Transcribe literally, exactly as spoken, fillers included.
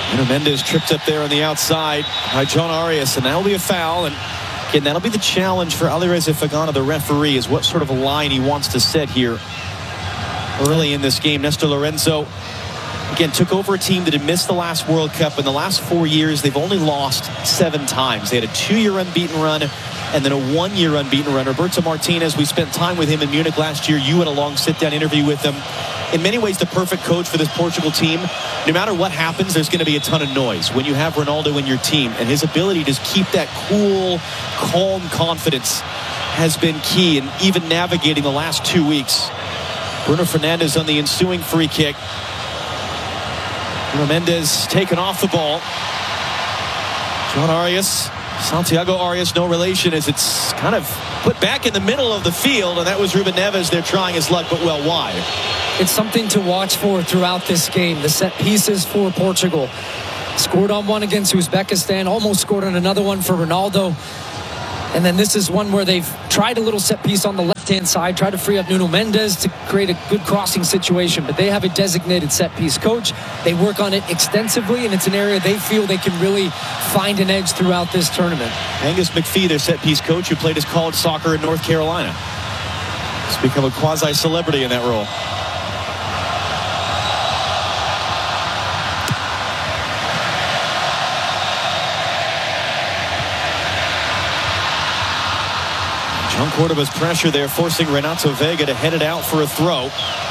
Nuno Mendes tripped up there on the outside by John Arias, and that'll be a foul. And again, that'll be the challenge for Alireza Fagana, the referee, is what sort of a line he wants to set here early in this game. Nestor Lorenzo, again, took over a team that had missed the last World Cup. In the last four years, they've only lost seven times. They had a two-year unbeaten run and then a one-year unbeaten run. Roberto Martinez, we spent time with him in Munich last year. You had a long sit-down interview with him. In many ways, the perfect coach for this Portugal team. No matter what happens, there's going to be a ton of noise when you have Ronaldo in your team. And his ability to keep that cool, calm confidence has been key in even navigating the last two weeks. Bruno Fernandes on the ensuing free kick. Nuno Mendes taken off the ball. John Arias, Santiago Arias, no relation, as it's kind of put back in the middle of the field, and that was Ruben Neves. They're trying his luck, but well wide. It's something to watch for throughout this game. The set pieces for Portugal. Scored on one against Uzbekistan, almost scored on another one for Ronaldo. And then this is one where they've tried a little set piece on the left-hand side, tried to free up Nuno Mendes to create a good crossing situation, but they have a designated set piece coach. They work on it extensively, and it's an area they feel they can really find an edge throughout this tournament. Angus McPhee, their set piece coach, who played his college soccer in North Carolina, has become a quasi-celebrity in that role. John Cordoba's pressure there, forcing Renato Vega to head it out for a throw.